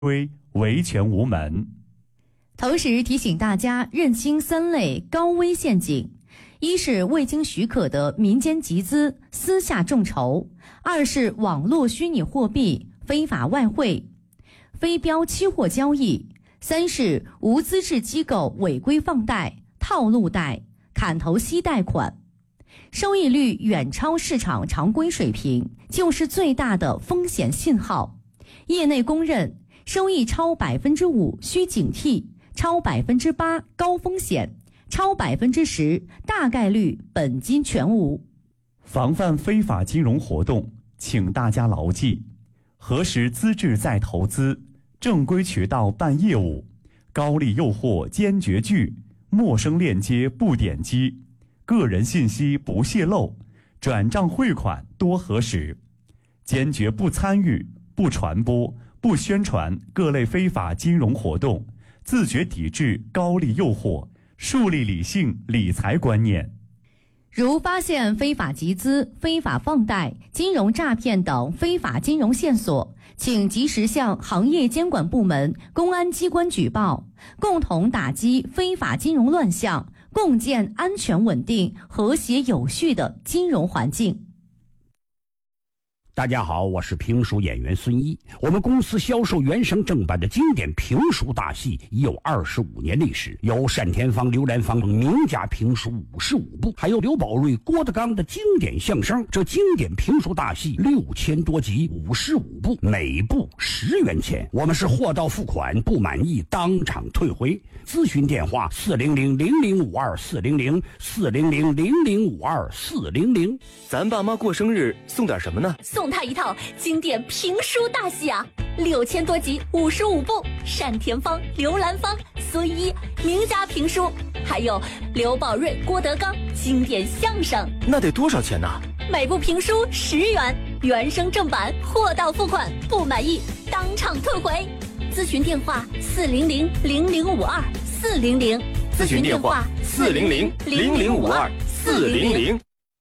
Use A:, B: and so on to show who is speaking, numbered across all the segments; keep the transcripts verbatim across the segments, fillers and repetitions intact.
A: 规维权无门。
B: 同时提醒大家认清三类高危陷阱：一是未经许可的民间集资、私下众筹；二是网络虚拟货币、非法外汇、非标期货交易；三是无资质机构违规放贷、套路贷、砍头息贷款。收益率远超市场常规水平，就是最大的风险信号。业内公认，收益超百分之五需警惕，超百分之八高风险，超百分之十大概率本金全无。
A: 防范非法金融活动，请大家牢记：核实资质再投资，正规渠道办业务，高利诱惑坚决拒，陌生链接不点击，个人信息不泄露，转账汇款多核实，坚决不参与、不传播、不宣传各类非法金融活动，自觉抵制高利诱惑，树立理性理财观念。
B: 如发现非法集资、非法放贷、金融诈骗等非法金融线索，请及时向行业监管部门、公安机关举报，共同打击非法金融乱象，共建安全稳定、和谐有序的金融环境。
C: 大家好，我是评书演员孙一。我们公司销售原声正版的经典评书大戏已有二十五年历史，有单田芳、刘兰芳等名家评书五十五部，还有刘宝瑞、郭德纲的经典相声。这经典评书大戏六千多集，五十五部，每部十元钱。我们是货到付款，不满意当场退回。咨询电话：四零零零零五二四零零四零零零零五二四零零。
D: 咱爸妈过生日送点什么呢？
E: 送他一套经典评书大戏啊，六千多集，五十五部，单田芳、刘兰芳、孙一名家评书，还有刘宝瑞、郭德纲经典相声。
D: 那得多少钱呢？
E: 每部评书十元，原声正版，货到付款，不满意当场退回。咨询电话：四零零零零五二四零零。
D: 咨询电话：四零零零零五二四零零。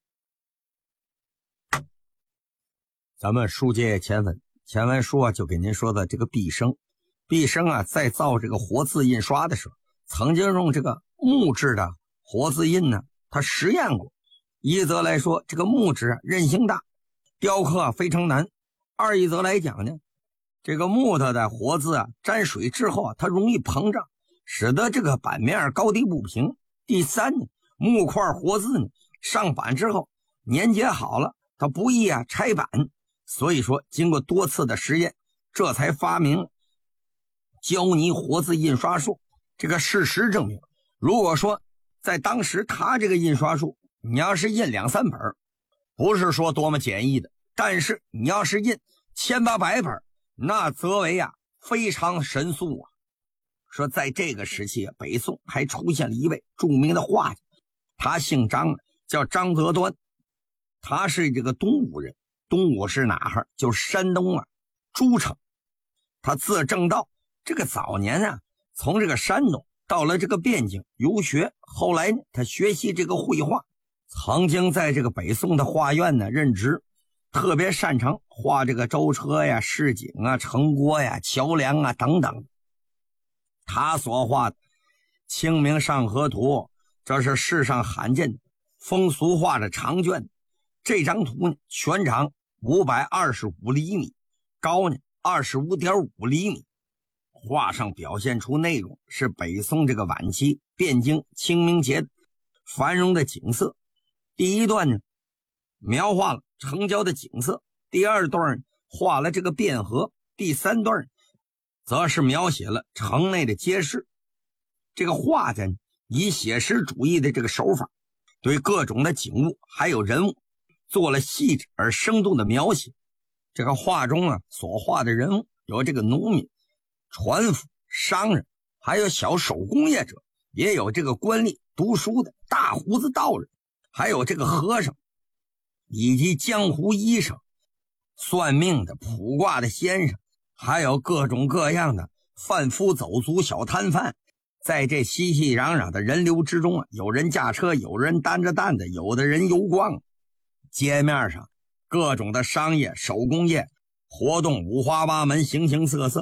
F: 咱们书接前文，前文书啊就给您说的这个毕生，毕生啊在造这个活字印刷的时候，曾经用这个木质的活字印呢，他实验过。一则来说，这个木质啊韧性大，雕刻啊非常难；二一则来讲呢，这个木头的活字啊沾水之后啊，它容易膨胀，使得这个版面高低不平。第三呢，木块活字呢上版之后粘结好了，它不易啊拆版。所以说经过多次的实验，这才发明胶泥活字印刷术。这个事实证明，如果说在当时他这个印刷术，你要是印两三本，不是说多么简易的，但是你要是印千八百本，那则为啊非常神速啊。说在这个时期啊，北宋还出现了一位著名的画家，他姓张，叫张择端，他是这个东吴人。东吴是哪儿？就是山东啊，诸城。他字正道，这个早年啊，从这个山东到了这个汴京游学，后来呢，他学习这个绘画，曾经在这个北宋的画院呢任职，特别擅长画这个舟车呀、市井啊、城郭呀、桥梁啊等等。他所画的《清明上河图》，这是世上罕见的风俗画的长卷。这张图呢，全长五百二十五厘米，高呢 二十五点五厘米。画上表现出内容是北宋这个晚期汴京清明节繁荣的景色。第一段呢，描画了城郊的景色；第二段画了这个汴河；第三段则是描写了城内的街市。这个画家以写实主义的这个手法，对各种的景物还有人物做了细致而生动的描写。这个画中啊所画的人物有这个农民、船夫、商人，还有小手工业者，也有这个官吏、读书的大胡子道人，还有这个和尚，以及江湖医生、算命的、卜卦的先生，还有各种各样的贩夫走卒、小摊贩。在这熙熙攘攘的人流之中啊，有人驾车，有人担着担子，有的人游逛。街面上各种的商业、手工业活动五花八门，形形色色。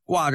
F: 挂着